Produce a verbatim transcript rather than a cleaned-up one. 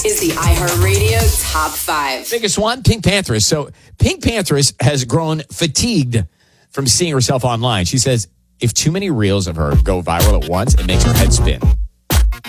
is the iHeartRadio Top five. Biggest one, Pink Panthers. So Pink Panthers has grown fatigued from seeing herself online. She says if too many reels of her go viral at once, it makes her head spin.